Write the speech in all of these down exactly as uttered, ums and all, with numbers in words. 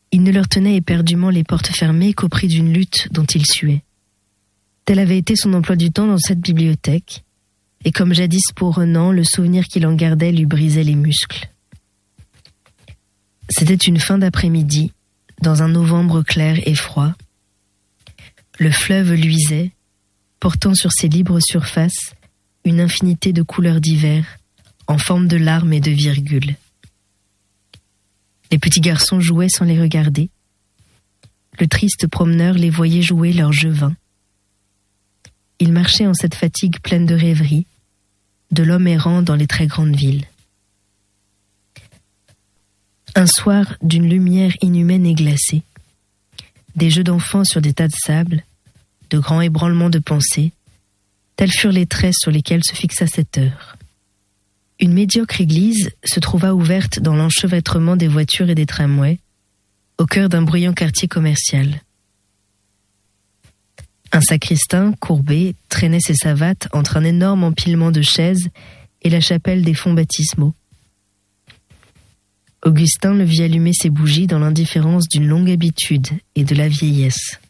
Il ne leur tenait éperdument les portes fermées qu'au prix d'une lutte dont il suait. Tel avait été son emploi du temps dans cette bibliothèque, et comme jadis pour Renan, le souvenir qu'il en gardait lui brisait les muscles. C'était une fin d'après-midi, dans un novembre clair et froid. Le fleuve luisait, portant sur ses libres surfaces une infinité de couleurs d'hiver, en forme de larmes et de virgules. Les petits garçons jouaient sans les regarder. Le triste promeneur les voyait jouer leur jeu vain. Ils marchaient en cette fatigue pleine de rêverie, de l'homme errant dans les très grandes villes. Un soir d'une lumière inhumaine et glacée, des jeux d'enfants sur des tas de sable, de grands ébranlements de pensée, tels furent les traits sur lesquels se fixa cette heure. Une médiocre église se trouva ouverte dans l'enchevêtrement des voitures et des tramways, au cœur d'un bruyant quartier commercial. Un sacristain, courbé, traînait ses savates entre un énorme empilement de chaises et la chapelle des fonts baptismaux. Augustin le vit allumer ses bougies dans l'indifférence d'une longue habitude et de la vieillesse.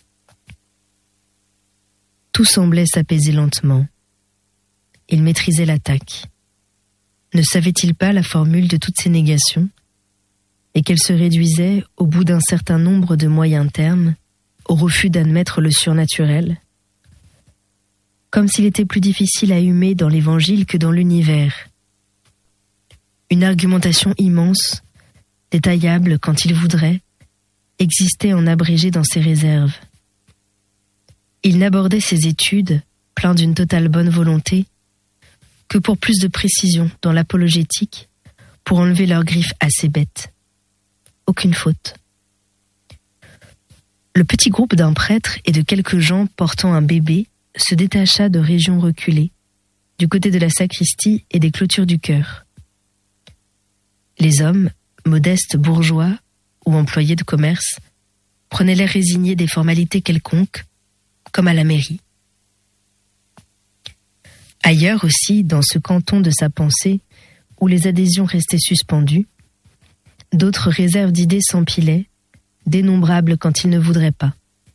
Tout semblait s'apaiser lentement. Il maîtrisait l'attaque. Ne savait-il pas la formule de toutes ces négations, et qu'elle se réduisait, au bout d'un certain nombre de moyens termes, au refus d'admettre le surnaturel? Comme s'il était plus difficile à humer dans l'Évangile que dans l'univers. Une argumentation immense, détaillable quand il voudrait, existait en abrégé dans ses réserves. Il n'abordait ses études, plein d'une totale bonne volonté, que pour plus de précision dans l'apologétique, pour enlever leurs griffes assez bêtes. Aucune faute. Le petit groupe d'un prêtre et de quelques gens portant un bébé se détacha de régions reculées, du côté de la sacristie et des clôtures du chœur. Les hommes, modestes bourgeois ou employés de commerce, prenaient l'air résigné des formalités quelconques, comme à la mairie. Ailleurs aussi, dans ce canton de sa pensée, où les adhésions restaient suspendues, d'autres réserves d'idées s'empilaient, dénombrables quand il ne voudrait pas.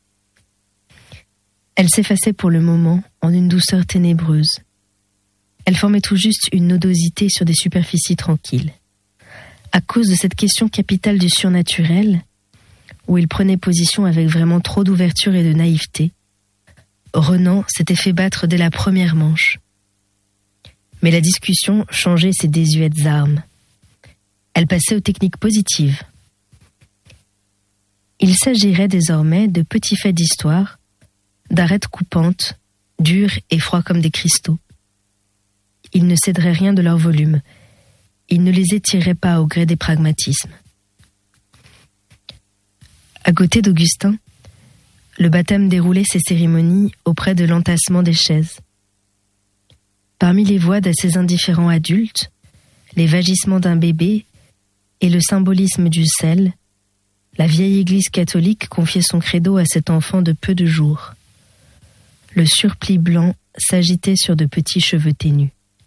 Elles s'effaçaient pour le moment en une douceur ténébreuse. Elles formaient tout juste une nodosité sur des superficies tranquilles. À cause de cette question capitale du surnaturel, où il prenait position avec vraiment trop d'ouverture et de naïveté, Renan s'était fait battre dès la première manche. Mais la discussion changeait ses désuètes armes. Elle passait aux techniques positives. Il s'agirait désormais de petits faits d'histoire, d'arêtes coupantes, dures et froids comme des cristaux. Il ne céderait rien de leur volume. Il ne les étirerait pas au gré des pragmatismes. À côté d'Augustin, le baptême déroulait ses cérémonies auprès de l'entassement des chaises. Parmi les voix d'assez indifférents adultes, les vagissements d'un bébé et le symbolisme du sel, la vieille église catholique confiait son credo à cet enfant de peu de jours. Le surplis blanc s'agitait sur de petits cheveux ténus.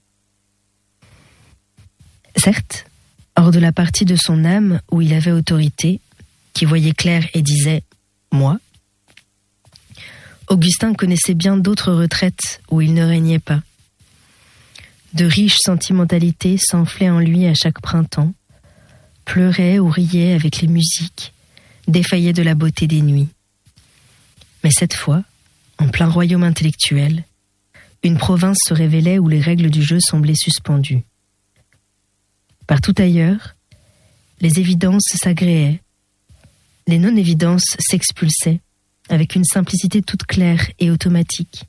Certes, hors de la partie de son âme où il avait autorité, qui voyait clair et disait « moi », Augustin connaissait bien d'autres retraites où il ne régnait pas. De riches sentimentalités s'enflaient en lui à chaque printemps, pleuraient ou riaient avec les musiques, défaillaient de la beauté des nuits. Mais cette fois, en plein royaume intellectuel, une province se révélait où les règles du jeu semblaient suspendues. Partout ailleurs, les évidences s'agréaient, les non-évidences s'expulsaient, avec une simplicité toute claire et automatique.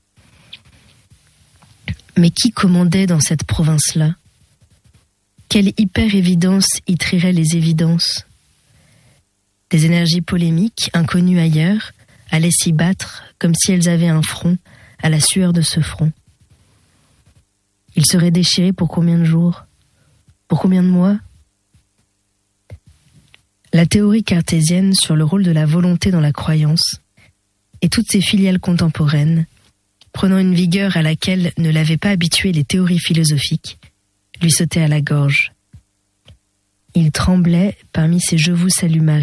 Mais qui commandait dans cette province-là? Quelle hyper-évidence y trierait les évidences? Des énergies polémiques, inconnues ailleurs, allaient s'y battre comme si elles avaient un front à la sueur de ce front. Ils seraient déchirés pour combien de jours? Pour combien de mois? La théorie cartésienne sur le rôle de la volonté dans la croyance et toutes ses filiales contemporaines, prenant une vigueur à laquelle ne l'avaient pas habitué les théories philosophiques, lui sautait à la gorge. Il tremblait parmi ses cheveux allumés